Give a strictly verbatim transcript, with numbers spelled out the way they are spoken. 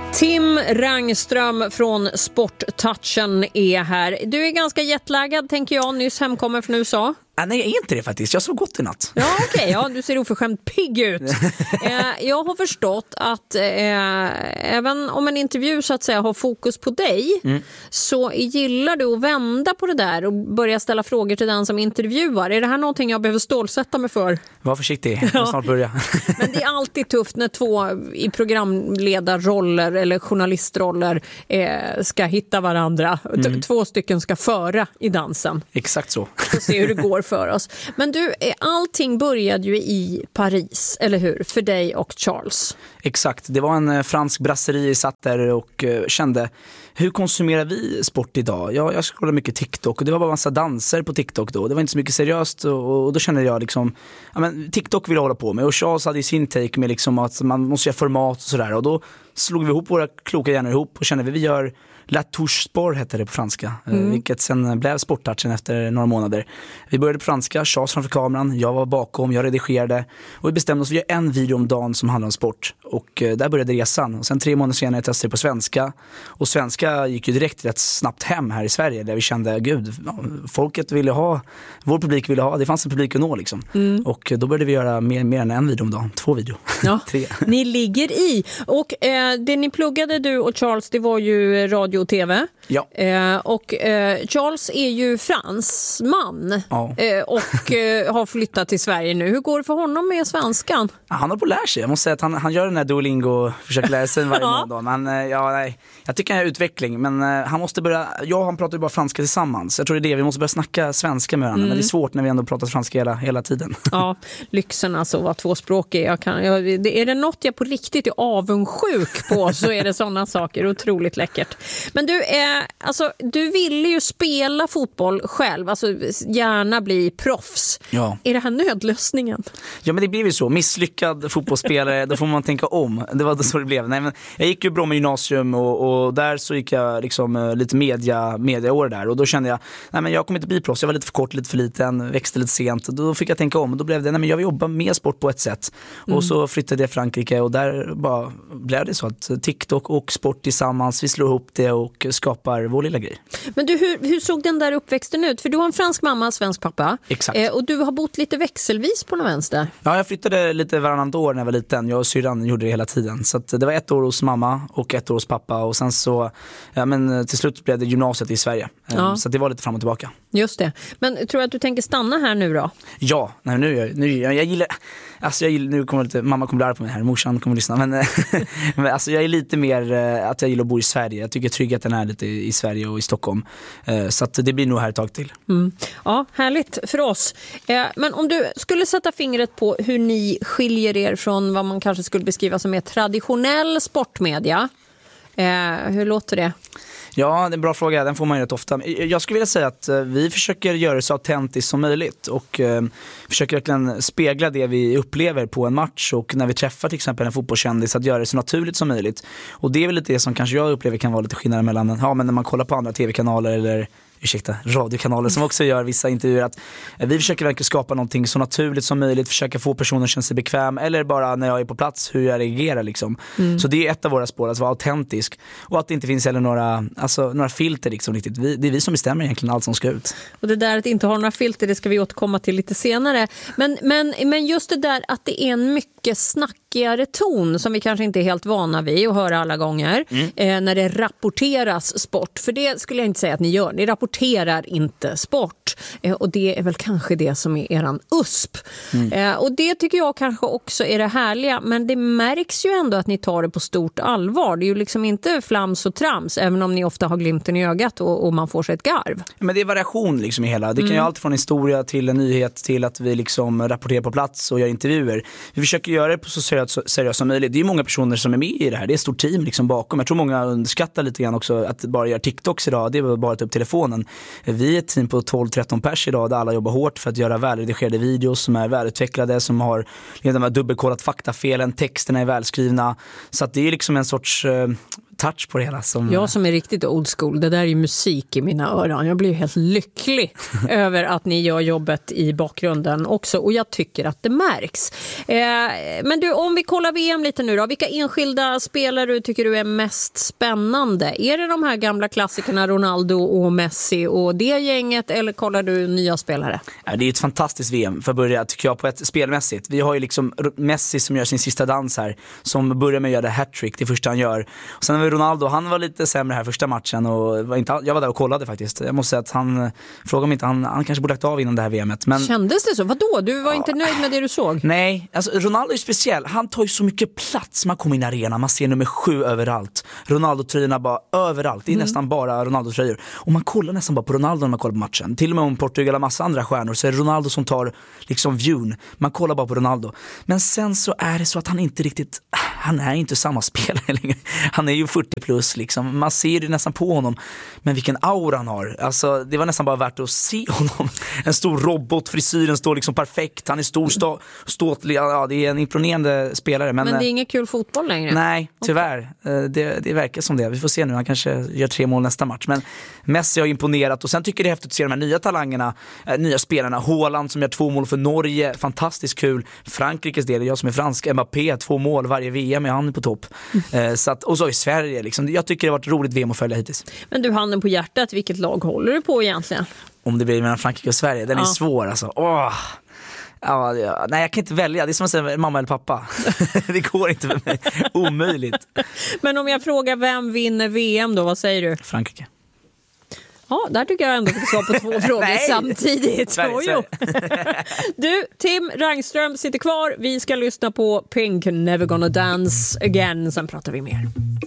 Tim Rangström från Sporttouchen är här. Du är ganska jetlaggad, tänker jag, nyss hemkommen från U S A. Ah, nej, jag är inte det faktiskt. Jag sov gott i natt. Ja, okej. Okay, ja, du ser oförskämt pigg ut. eh, jag har förstått att eh, även om en intervju så att säga har fokus på dig mm. så gillar du att vända på det där och börja ställa frågor till den som intervjuar. Är det här någonting jag behöver stålsätta mig för? Var försiktig, jag snart börja. Men det är alltid tufft när två i programledarroller eller journalistroller eh, ska hitta varandra. Mm. Två stycken ska föra i dansen. Exakt så. Får se hur det går för oss. Men du, allting började ju i Paris, eller hur? För dig och Charles. Exakt, det var en fransk brasseri satt där och uh, kände, hur konsumerar vi sport idag? Ja, jag scrollade mycket TikTok och det var bara en massa danser på TikTok då. Det var inte så mycket seriöst och, och då kände jag liksom, ja men TikTok vill jag hålla på med och Charles hade ju sin take med liksom att man måste göra format och sådär och då slog vi ihop våra kloka hjärnor ihop och kände vi, vi gör La Touche Sport hette det på franska, mm. vilket sen blev Sporttouchen efter några månader. Vi började på franska, Charles framför kameran, jag var bakom, jag redigerade och vi bestämde oss för att göra en video om dagen som handlar om sport. Och eh, där började resan. Och sen tre månader senare testade jag på svenska och svenska gick ju direkt rätt snabbt hem här i Sverige där vi kände, gud, folket ville ha, vår publik ville ha, det fanns en publik att nå liksom. Mm. Och då började vi göra mer, mer än en video om dagen, två video. Ja, tre. Ni ligger i. Och eh, det ni pluggade du och Charles, det var ju radio och tv. Ja. Eh, och eh, Charles är ju fransman ja. eh, och eh, har flyttat till Sverige nu. Hur går det för honom med svenskan? Ja, han har på att lära sig. Jag måste säga att han, han gör den här Duolingo och försöker lära sig varje ja. månad. Men eh, ja, nej. Jag tycker han är utveckling. Men eh, han måste börja, jag och han pratar ju bara franska tillsammans. Jag tror det är det, vi måste börja snacka svenska med varandra. Mm. Men det är svårt när vi ändå pratar franska hela, hela tiden. Ja, lyxen alltså att vara tvåspråkig. Jag kan, jag, det, är det något jag på riktigt är avundsjuk på så är det sådana saker. Otroligt läckert. Men du, eh, alltså, du ville ju spela fotboll själv, alltså gärna bli proffs. Ja. Är det här nödlösningen? Ja, men det blev ju så. Misslyckad fotbollsspelare, då får man tänka om. Det var så det blev. Nej, men jag gick ju bra med gymnasium och, och där så gick jag liksom lite media, mediaår där och då kände jag, nej men jag kommer inte bli proffs. Jag var lite för kort, lite för liten, växte lite sent. Då fick jag tänka om och då blev det, nej men jag vill jobba med sport på ett sätt. Mm. Och så flyttade jag till Frankrike och där bara blev det så att TikTok och sport tillsammans, vi slår ihop det och skapar vår lilla grej. Men du, hur, hur såg den där uppväxten ut? För du har en fransk mamma, svensk pappa. Exakt. Eh, och du har bott lite växelvis på någon vänster. Ja, jag flyttade lite varannat år när jag var liten. Jag och syrran gjorde det hela tiden. Så att det var ett år hos mamma och ett år hos pappa. Och sen så, ja men till slut blev det gymnasiet i Sverige. Ja. Så det var lite fram och tillbaka. Just det. Men tror du att du tänker stanna här nu då? Ja, nej, nu, nu jag, jag gillar... Alltså jag gillar, nu kommer lite, mamma kommer bli arg på mig här, morsan kommer lyssna. Men, men alltså jag är lite mer att jag gillar att bo i Sverige. Jag tycker tryggheten är lite i Sverige och i Stockholm. Så att det blir nog här ett tag till. Mm. Ja, härligt för oss. Men om du skulle sätta fingret på hur ni skiljer er från vad man kanske skulle beskriva som är traditionell sportmedia. Hur låter det? Ja, det är en bra fråga. Den får man ju rätt ofta. Jag skulle vilja säga att vi försöker göra det så autentiskt som möjligt och eh, försöker verkligen spegla det vi upplever på en match och när vi träffar till exempel en fotbollskändis att göra det så naturligt som möjligt. Och det är väl lite det som kanske jag upplever kan vara lite skillnad mellan, ja men när man kollar på andra tv-kanaler eller ursäkta, radiokanaler som också gör vissa intervjuer att vi försöker verkligen skapa någonting så naturligt som möjligt, försöka få personen att känna sig bekväm eller bara när jag är på plats hur jag reagerar liksom. Mm. Så det är ett av våra spår, att vara autentisk och att det inte finns heller några, alltså, några filter liksom riktigt. Vi, det är vi som bestämmer egentligen allt som ska ut. Och det där att inte ha några filter, det ska vi återkomma till lite senare. Men, men, men just det där att det är en mycket snackigare ton som vi kanske inte är helt vana vid att höra alla gånger mm. eh, när det rapporteras sport. För det skulle jag inte säga att ni gör. Ni rapporterar inte sport. Eh, och det är väl kanske det som är eran U S P. Mm. Eh, och det tycker jag kanske också är det härliga. Men det märks ju ändå att ni tar det på stort allvar. Det är ju liksom inte flams och trams, även om ni ofta har glimten i ögat och, och man får sig ett garv. Men det är variation liksom i hela. Det kan mm. ju allt från historia till en nyhet till att vi liksom rapporterar på plats och gör intervjuer. Vi försöker göra det på så seriöst, seriöst som möjligt. Det är många personer som är med i det här. Det är ett stort team liksom bakom. Jag tror många underskattar lite grann också att bara göra TikToks idag. Det är bara att ta upp telefonen. Vi är ett team på tolv tretton pers idag där alla jobbar hårt för att göra välredigerade videos som är välutvecklade, som har de här dubbelkollat faktafelen, texterna är välskrivna. Så att det är liksom en sorts touch på det hela. Som... Jag som är riktigt old school, det där är ju musik i mina öron. Jag blir helt lycklig över att ni gör jobbet i bakgrunden också. Och jag tycker att det märks. Eh, men du, om vi kollar V M lite nu då. Vilka enskilda spelare tycker du är mest spännande? Är det de här gamla klassikerna Ronaldo och Messi och det gänget, eller kollar du nya spelare? Ja, det är ett fantastiskt V M för att börja, tycker jag, på ett spelmässigt. Vi har ju liksom Messi som gör sin sista dans här, som börjar med att göra hattrick, det första han gör. Och sen har vi Ronaldo, han var lite sämre här första matchen och var inte, jag var där och kollade faktiskt. Jag måste säga att han, fråga om inte han, han kanske borde lagt av innan det här V M:et. Men... Kändes det så? Vadå? Du var ja. inte nöjd med det du såg? Nej, alltså Ronaldo är speciell. Han tar ju så mycket plats. Man kommer in i arenan, man ser nummer sju överallt. Ronaldo-tröjorna bara överallt. Det är mm. nästan bara Ronaldo-tröjor. Och man kollar nästan bara på Ronaldo när man kollar på matchen. Till och med om Portugal har massa andra stjärnor så är det Ronaldo som tar liksom viewn. Man kollar bara på Ronaldo. Men sen så är det så att han inte riktigt, han är inte samma spelare längre. Han är ju fyrtio plus liksom. Man ser det nästan på honom. Men vilken aura han har. Alltså, det var nästan bara värt att se honom. En stor robot, frisyren står liksom perfekt. Han är stor, stå, ståtlig. Ja, det är en imponerande spelare. Men, men det är ingen kul fotboll längre? Nej, tyvärr. Okay. Det, det verkar som det. Vi får se nu. Han kanske gör tre mål nästa match. Men Messi har imponerat. Och sen tycker jag det är häftigt att se de här nya talangerna. Äh, nya spelarna. Haaland som gör två mål för Norge. Fantastiskt kul. Frankrikes del, jag som är fransk. Mbappé, två mål varje V M. Är han på topp. Mm. Så att, och så i Sverige. Liksom. Jag tycker det har varit roligt V M att följa hittills. Men du, handen på hjärtat, vilket lag håller du på egentligen? Om det blir mellan Frankrike och Sverige, den ja. är svår alltså. Åh. Ja, ja, nej, jag kan inte välja. Det är som att säga mamma eller pappa. Det går inte för mig. Omöjligt. Men om jag frågar vem vinner V M då, vad säger du? Frankrike. Ja, där tycker jag ändå fick svar på två frågor samtidigt. Sverige, jo, jo. Du, Tim Rangström sitter kvar. Vi ska lyssna på Pink, Never Gonna Dance Again. Sen pratar vi mer.